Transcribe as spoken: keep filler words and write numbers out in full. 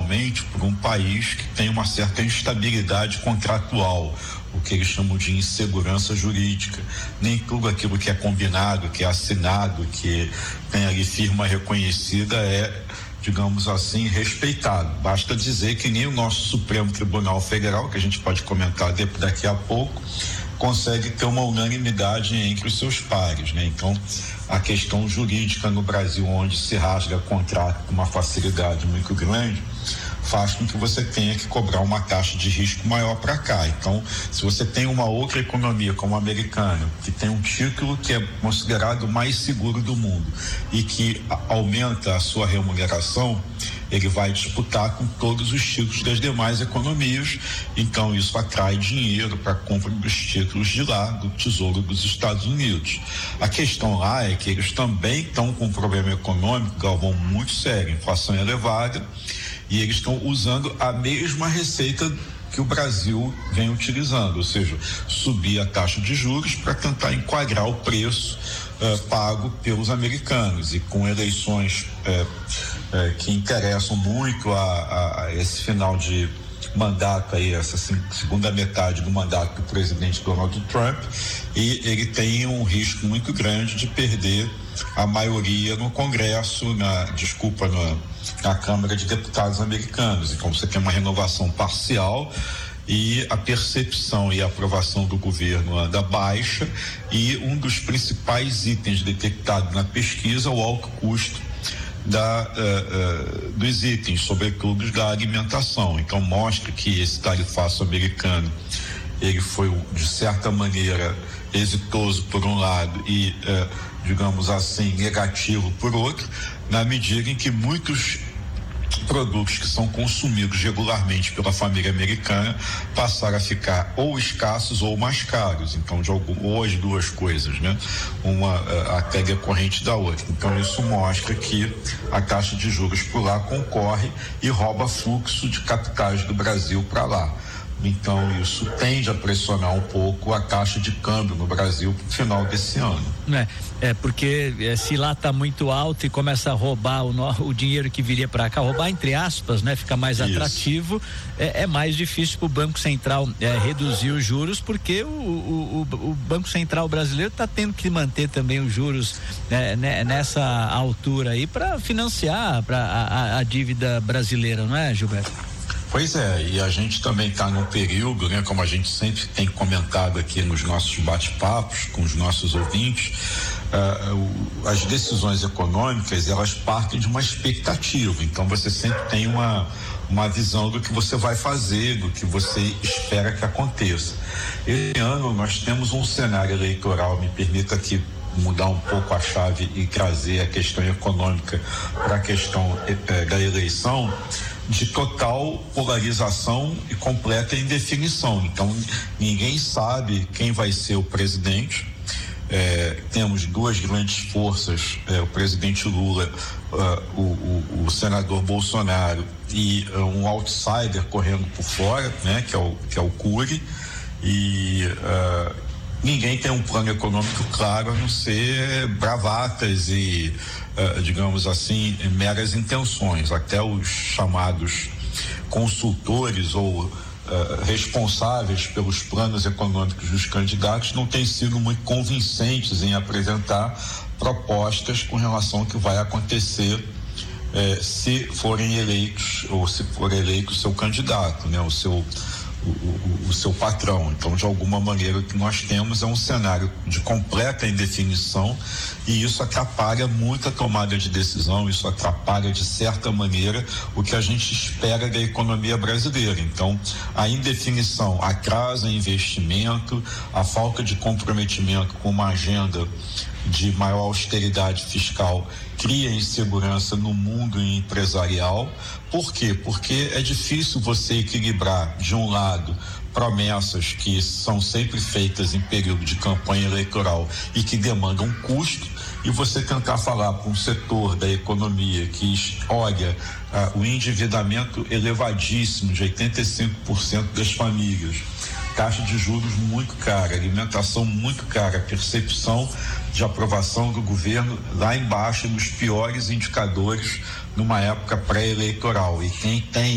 principalmente por um país que tem uma certa instabilidade contratual, o que eles chamam de insegurança jurídica. Nem tudo aquilo que é combinado, que é assinado, que tem ali firma reconhecida é, digamos assim, respeitado. Basta dizer que nem o nosso Supremo Tribunal Federal, que a gente pode comentar daqui a pouco, consegue ter uma unanimidade entre os seus pares, né? Então, a questão jurídica no Brasil, onde se rasga contrato com uma facilidade muito grande, faz com que você tenha que cobrar uma taxa de risco maior para cá. Então, se você tem uma outra economia como a americana, que tem um título que é considerado o mais seguro do mundo e que a, aumenta a sua remuneração, ele vai disputar com todos os títulos das demais economias. Então, isso atrai dinheiro para a compra dos títulos de lá, do Tesouro dos Estados Unidos. A questão lá é que eles também estão com um problema econômico, Galvão, muito sério, inflação elevada, e eles estão usando a mesma receita que o Brasil vem utilizando, ou seja, subir a taxa de juros para tentar enquadrar o preço uh, pago pelos americanos. E com eleições uh, uh, que interessam muito a, a, a esse final de mandato aí, essa segunda metade do mandato do presidente Donald Trump, e ele tem um risco muito grande de perder a maioria no Congresso, na, desculpa, na, na Câmara de Deputados americanos. Então você tem uma renovação parcial e a percepção e a aprovação do governo anda baixa, e um dos principais itens detectados na pesquisa é o alto custo Da, uh, uh, dos itens, sobretudo da alimentação. Então mostra que esse tarifaço americano, ele foi de certa maneira exitoso por um lado e uh, digamos assim negativo por outro, na medida em que muitos produtos que são consumidos regularmente pela família americana passaram a ficar ou escassos ou mais caros. Então, de algum, ou as duas coisas, né? Uma uh, até decorrente da outra. Então, isso mostra que a taxa de juros por lá concorre e rouba fluxo de capitais do Brasil para lá. Então, isso tende a pressionar um pouco a taxa de câmbio no Brasil no final desse ano. É, é porque é, se lá está muito alto e começa a roubar o, no, o dinheiro que viria para cá, roubar entre aspas, né? Fica mais isso. atrativo, é, é mais difícil para o Banco Central é, reduzir os juros, porque o, o, o, o Banco Central brasileiro está tendo que manter também os juros é, né, nessa altura aí para financiar pra, a, a dívida brasileira, não é, Gilberto? Pois é, e a gente também está num período, né, como a gente sempre tem comentado aqui nos nossos bate-papos com os nossos ouvintes, uh, uh, as decisões econômicas, elas partem de uma expectativa. Então você sempre tem uma uma visão do que você vai fazer, do que você espera que aconteça. Esse ano nós temos um cenário eleitoral, me permita aqui mudar um pouco a chave e trazer a questão econômica para a questão eh, da eleição, de total polarização e completa indefinição. Então, ninguém sabe quem vai ser o presidente. É, temos duas grandes forças, é, o presidente Lula, uh, o, o, o senador Bolsonaro e uh, um outsider correndo por fora, né, que é o, que é o Cury, e uh, ninguém tem um plano econômico claro, a não ser bravatas e Uh, digamos assim, meras intenções. Até os chamados consultores ou uh, responsáveis pelos planos econômicos dos candidatos não têm sido muito convincentes em apresentar propostas com relação ao que vai acontecer eh, se forem eleitos, ou se for eleito o seu candidato, né, o seu O, o, o seu patrão. Então, de alguma maneira, o que nós temos é um cenário de completa indefinição, e isso atrapalha muito a tomada de decisão, isso atrapalha de certa maneira o que a gente espera da economia brasileira. Então, a indefinição atrasa investimento, a falta de comprometimento com uma agenda de maior austeridade fiscal cria insegurança no mundo empresarial. Por quê? Porque é difícil você equilibrar, de um lado, promessas que são sempre feitas em período de campanha eleitoral e que demandam custo, e você tentar falar para um setor da economia que olha ah, o endividamento elevadíssimo de oitenta e cinco por cento das famílias, taxa de juros muito cara, alimentação muito cara, percepção de aprovação do governo lá embaixo, nos piores indicadores numa época pré-eleitoral. E quem tem